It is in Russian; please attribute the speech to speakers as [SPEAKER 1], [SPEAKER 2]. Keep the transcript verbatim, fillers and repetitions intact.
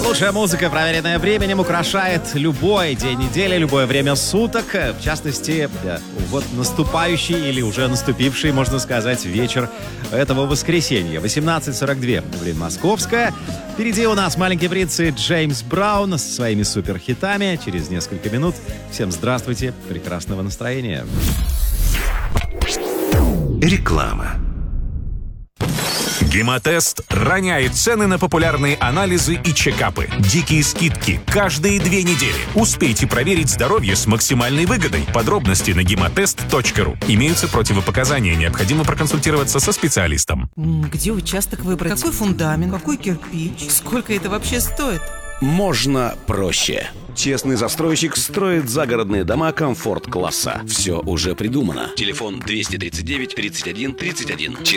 [SPEAKER 1] Лучшая музыка, проверенная временем, украшает любой день недели, любое время суток. В частности, вот наступающий или уже наступивший, можно сказать, вечер этого воскресенья. восемнадцать сорок два, время московское. Впереди у нас маленький принц и Джеймс Браун со своими суперхитами. Через несколько минут. Всем здравствуйте, прекрасного настроения.
[SPEAKER 2] Реклама. Гемотест роняет цены на популярные анализы и чекапы. Дикие скидки каждые две недели. Успейте проверить здоровье с максимальной выгодой. Подробности на гемотест точка ру. Имеются противопоказания. Необходимо проконсультироваться со специалистом.
[SPEAKER 3] Где участок выбрать? Какой фундамент? Какой кирпич? Сколько это вообще стоит?
[SPEAKER 4] Можно проще. Честный застройщик строит загородные дома комфорт-класса. Все уже придумано. Телефон двести тридцать девять тридцать один тридцать один.